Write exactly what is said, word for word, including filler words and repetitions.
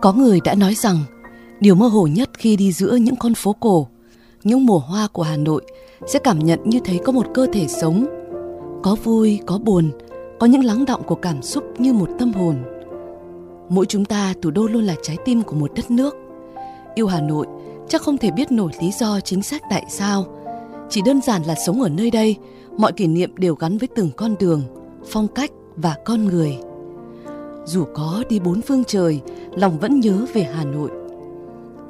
Có người đã nói rằng điều mơ hồ nhất khi đi giữa những con phố cổ, những mùa hoa của Hà Nội sẽ cảm nhận như thấy có một cơ thể sống. Có vui, có buồn, có những lắng đọng của cảm xúc như một tâm hồn. Mỗi chúng ta, thủ đô luôn là trái tim của một đất nước. Yêu Hà Nội chắc không thể biết nổi lý do chính xác tại sao. Chỉ đơn giản là sống ở nơi đây, mọi kỷ niệm đều gắn với từng con đường, phong cách và con người. Dù có đi bốn phương trời, lòng vẫn nhớ về Hà Nội.